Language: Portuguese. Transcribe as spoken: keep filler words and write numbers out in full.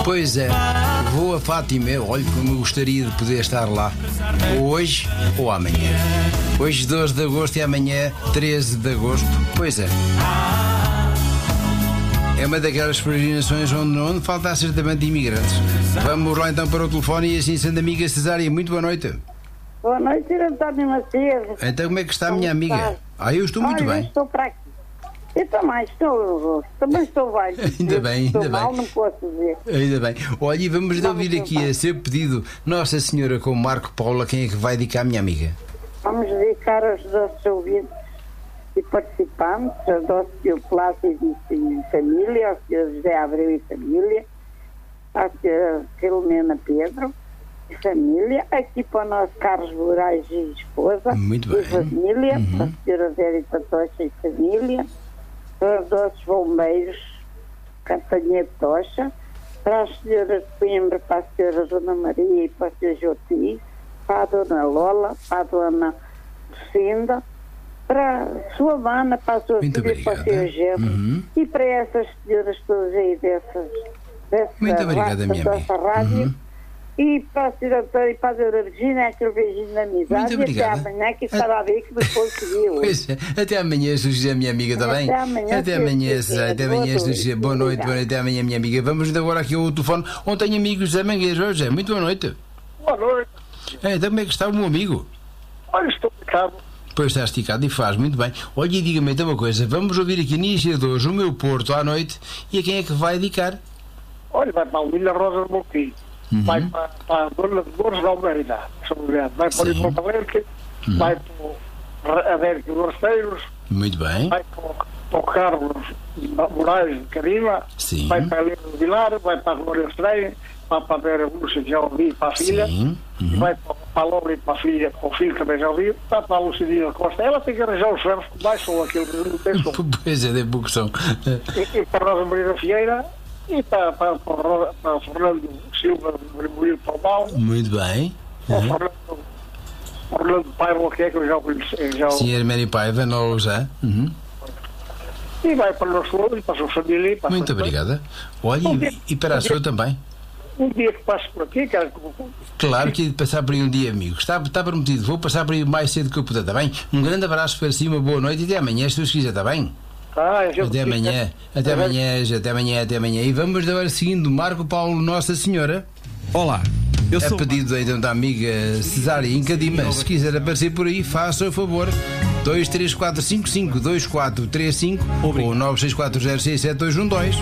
Pois é, vou a Fátima, olha como eu gostaria de poder estar lá, ou hoje ou amanhã. Hoje doze de agosto e amanhã treze de agosto, pois é. É uma daquelas peregrinações onde, onde falta certamente imigrantes. Vamos lá então para o telefone e assim sendo amiga Cesária, muito boa noite. Boa noite, António Macedo. Então como é que está a minha amiga? Ah, eu estou muito Olha, bem. Eu estou para aqui. Eu também estou, também estou bem. Ainda bem, estou ainda mal, bem. não posso dizer. Ainda bem. Olha, e vamos Vamos ouvir aqui tentar. a seu pedido Nossa Senhora com Marco Paulo. Quem é que vai dedicar a minha amiga? Vamos dedicar aos nossos ouvintes e participantes, ao senhor Plácido e família, ao senhor José Abreu e família, à senhora Filomena Pedro e família, aqui para o nosso Carlos Moraes e esposa, Muito e bem. família, Uhum. a senhora Zérita Tocha e família, para os nossos bombeiros, Cantanha de Tocha, para as senhoras de Coimbra, para a senhora Dona Maria e para a senhora Joti, para a Dona Lola, para a Dona Lucinda, para a sua mana, para a sua Muito filha e para o seu obrigada. genro, Uhum. e para essas senhoras todas aí dessas, dessa Muito obrigada, ra- minha dessa amiga. rádio. Uhum. E para o senhor Antônio e para a Dona Regina, aquele beijinho de amizade. Muito E até obrigada. amanhã, que estava a ver que me conseguiu. Pois é, até amanhã, José, minha amiga, está bem? Até amanhã, Até se amanhã, Deus José, quiser. até Boa amanhã, noite. José. Boa noite, boa noite, até amanhã, minha amiga. Vamos agora aqui ao telefone, onde tenho amigos José Mangueira. José, muito boa noite. Boa noite. É, então como é que está o meu amigo? Olha, estou pecado. Pois está esticado e faz, muito bem. Olha, e diga-me então uma coisa, vamos ouvir aqui Nícia de hoje o meu Porto à noite, e a quem é que vai dedicar? Olha, vai para a Vila Rosa do Monquim. Uhum. Vai para, para a Dona de Dores de Almeida, São Grande. Vai para o Sim. Porto Alegre. Uhum. Vai para o Américo de Orceiros. Muito bem. Vai para o, para o Carlos Moraes de Carima. Sim. Vai para a Lima de Vilar. Vai para a Glória Estreia. Vai para a Vera Lúcia, que já ouvi, para a filha. Sim. E Uhum. vai para, para a Loura e para a filha, para o filho também já ouvi. Vai para a Lucidina Costa. Ela tem que arranjar os ferros que baixam aquele que não tem som. Pois é, de pouco são. E, e para a Rosa Maria da Figueira e para, para, para, o Ro- para o Fernando Silva de Murilo Palmal, Muito bem. o Uhum. Fernando, Fernando Paiva, que é que eu já conheci. Já, Senhor Mary Paiva, não já. Uhum. e vai para o nosso lado e para a sua família. E para a Muito sua mãe. obrigada. Olha, e, e para a sua também. Um dia que passo por aqui, quero que. Claro que hei de passar por aí um dia, amigo. Está, está prometido. Vou passar por aí o mais cedo que eu puder, está bem? Um grande abraço para cima, boa noite e até amanhã, se Deus quiser, está bem? Ah, a gente Até amanhã, até amanhã, até amanhã, até amanhã. E vamos agora seguindo Marco Paulo Nossa Senhora. Olá, eu A sou. pedido então da amiga Cesária em Cadima, se quiser aparecer por aí, faça o favor. dois três quatro cinco cinco dois quatro três cinco ou nove seis quatro zero seis sete dois um dois.